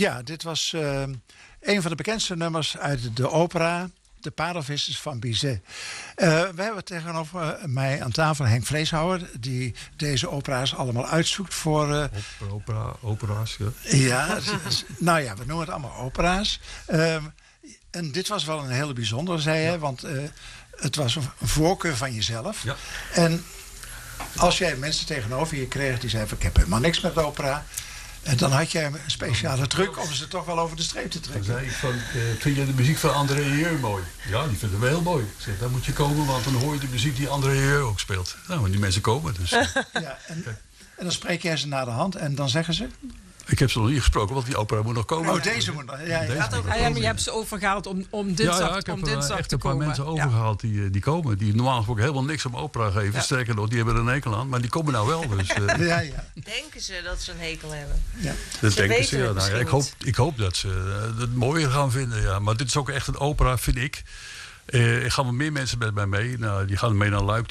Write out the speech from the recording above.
Ja, dit was een van de bekendste nummers uit de opera De Parelvissers van Bizet. We hebben tegenover mij aan tafel Henk Vreeshouwer, die deze opera's allemaal uitzoekt voor... Opera's, ja. Ja, nou ja, we noemen het allemaal opera's. En dit was wel een hele bijzondere, zei hij, want het was een voorkeur van jezelf. Ja. En als jij mensen tegenover je kreeg die zeiden: ik heb helemaal niks met opera. En dan had jij een speciale truc om ze toch wel over de streep te trekken. Dan zei ik van, vind je de muziek van André Rieu mooi? Ja, die vinden we heel mooi. Ik zeg, dan moet je komen, want dan hoor je de muziek die André Rieu ook speelt. Nou, en die mensen komen dus. Ja, en dan spreek jij ze naar de hand en dan zeggen ze... Ik heb ze nog niet gesproken, want die opera moet nog komen. Oh, deze moet nog. Ja, Deze ja. moet nog Maar komen. je hebt ze overgehaald om dinsdag, ik heb om dinsdag echt te een paar komen. mensen overgehaald die komen. Die normaal gesproken helemaal niks om opera geven. Ja. Sterker nog, die hebben er een hekel aan. Maar die komen nou wel. Dus, Ja. Denken ze dat ze een hekel hebben? Ja. dat Ze denken weten ze. het Ja, nou, ja, misschien ik hoop dat ze het mooier gaan vinden. Ja. Maar dit is ook echt een opera, vind ik. Ik ga met meer mensen met mij mee. Nou, die gaan mee naar Luik.